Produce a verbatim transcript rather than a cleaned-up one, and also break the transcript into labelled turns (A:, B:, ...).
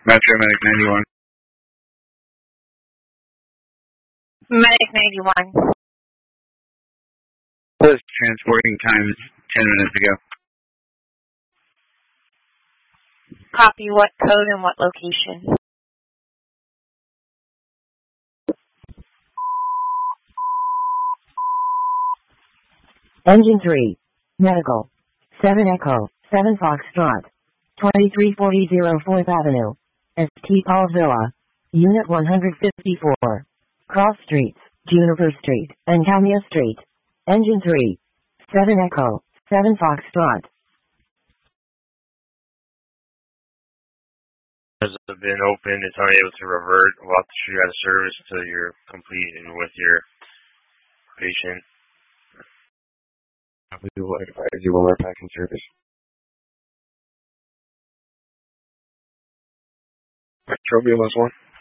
A: Metro Medic ninety-one.
B: Medic ninety-one.
A: Was transporting time ten minutes ago.
B: Copy. What code and what location?
C: Engine three. Medical. seven Echo. seven Foxtrot. twenty-three forty fourth Avenue. S T Paul Villa. Unit one fifty-four. Cross Streets, Juniper Street, and Camia Street. Engine three. seven Echo. seven Foxtrot.
D: Has been open. It's unable to revert. We'll have to shoot out of service until you're complete and with your patient.
E: We will advise you when we're back in service. Metro B L S one.